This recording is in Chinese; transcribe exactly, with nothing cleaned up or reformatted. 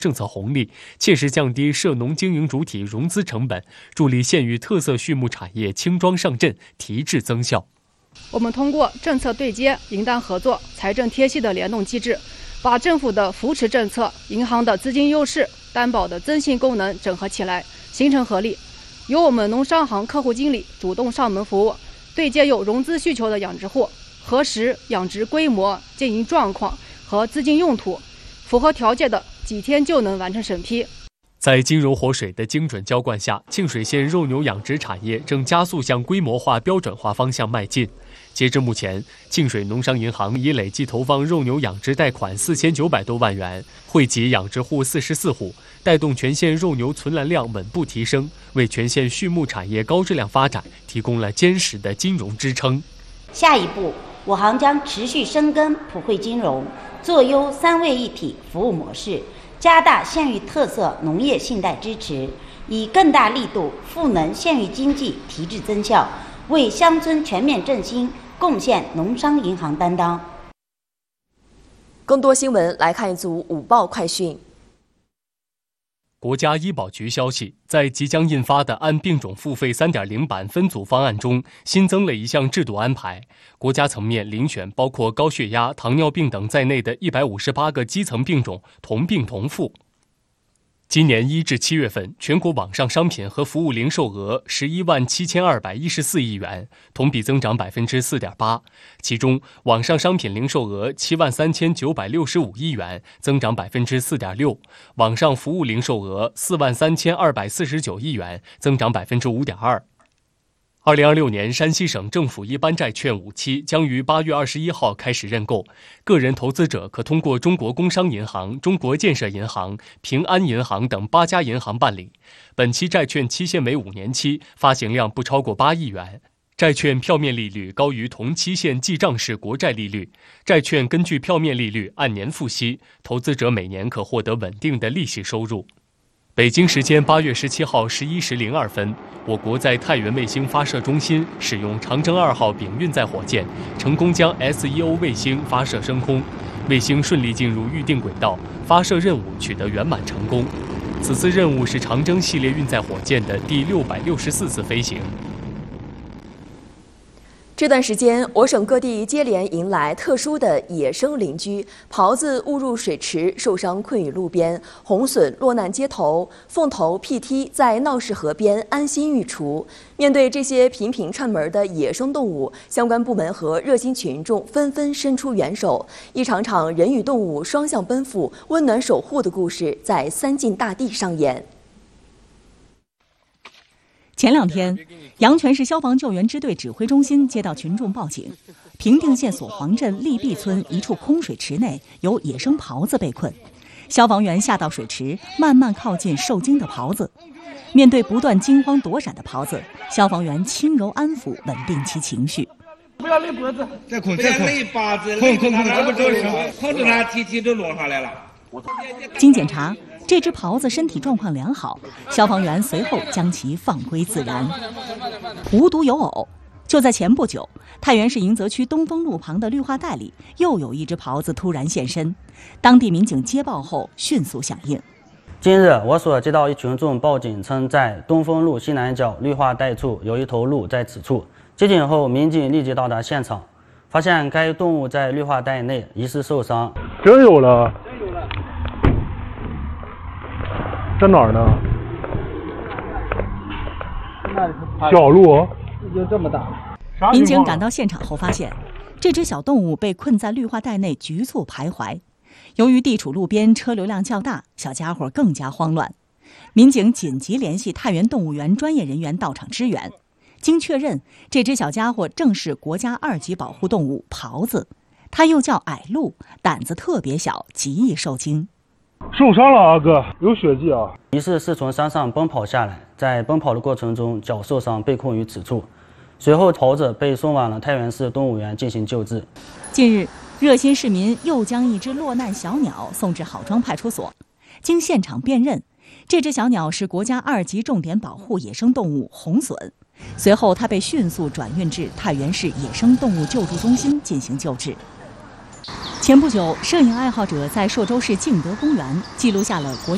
政策红利，切实降低涉农经营主体融资成本，助力县域特色畜牧产业轻装上阵，提质增效。 我们通过政策对接、营单合作、财政贴息的联动机制，把政府的扶持政策、银行的资金优势、担保的增信功能整合起来，形成合力。由我们农商行客户经理主动上门服务，对接有融资需求的养殖户，核实养殖规模、经营状况和资金用途，符合条件的几天就能完成审批。 在金柔活水的精准浇灌下，沁水县肉牛养殖产业正加速向规模化、标准化方向迈进。截至目前，沁水农商银行已累计投放肉牛养殖贷款四千九百多万元，惠及养殖户四十四户，带动全县肉牛存栏量稳步提升，为全县畜牧产业高质量发展提供了坚实的金融支撑。 下一步，我行将持续深耕普惠金融，做优三位一体服务模式，加大县域特色农业信贷支持，以更大力度赋能县域经济提质增效，为乡村全面振兴贡献农商银行担当。 更多新闻来看一组午报快讯。 国家医保局消息，在即将印发的按病种付费 三点零 版分组方案中，新增了一项制度安排，国家层面遴选包括高血压、糖尿病等在内的一百五十八个基层病种，同病同付。今年一至七月份，全国网上商品和服务零售额十一万七千二百一十四亿元，同比增长百分之四点八。其中，网上商品零售额七万三千九百六十五亿元，增长百分之四点六；网上服务零售额四万三千二百四十九亿元，增长百分之五点二。二零二六年山西省政府一般债券五期将于八月二十一号开始认购，个人投资者可通过中国工商银行、中国建设银行、平安银行等八家银行办理。本期债券期限为五年期，发行量不超过八亿元。债券票面利率高于同期限记账式国债利率，债券根据票面利率按年付息，投资者每年可获得稳定的利息收入。北京时间八月十七号十一时零二分，我国在太原卫星发射中心使用长征二号丙运载火箭，成功将 S E O 卫星发射升空，卫星顺利进入预定轨道，发射任务取得圆满成功。此次任务是长征系列运载火箭的第六百六十四次飞行。 这段时间，我省各地接连迎来特殊的野生邻居：狍子误入水池，受伤困于路边；红隼落难街头，凤头屁踢在闹市河边安心育雏。面对这些频频串门的野生动物，相关部门和热心群众纷纷伸出援手，一场场人与动物双向奔赴、温暖守护的故事在三晋大地上演。 前两天，阳泉市消防救援支队指挥中心接到群众报警，平定县所黄镇立壁村一处空水池内有野生狍子被困。消防员下到水池，慢慢靠近受惊的狍子。面对不断惊慌躲闪的狍子，消防员轻柔安抚，稳定其情绪。 不要勒脖子，再控，再控，勒把子，控控控，这不着手，控制它，提提就落下来了。 经检查，这只狍子身体状况良好，消防员随后将其放归自然。无独有偶，就在前不久，太原市迎泽区东风路旁的绿化带里，又有一只狍子突然现身。当地民警接报后迅速响应。 近日，我所接到一群众报警称，在东风路西南角绿化带处有一头鹿在此处。接警后，民警立即到达现场，发现该动物在绿化带内疑似受伤。 真有了。在哪儿呢？小鹿就这么大。 民警赶到现场后发现，这只小动物被困在绿化带内局促徘徊。由于地处路边，车流量较大，小家伙更加慌乱。民警紧急联系太原动物园专业人员到场支援。经确认，这只小家伙正是国家二级保护动物狍子，它又叫矮鹿，胆子特别小，极易受惊。 受伤了啊，哥，有血迹啊！ 疑似是从山上奔跑下来，在奔跑的过程中脚受伤，被困于此处。随后，狍子被送往了太原市动物园进行救治。 近日，热心市民又将一只落难小鸟送至郝庄派出所，经现场辨认，这只小鸟是国家二级重点保护野生动物红隼。随后，它被迅速转运至太原市野生动物救助中心进行救治。前不久，摄影爱好者在朔州市敬德公园记录下了国家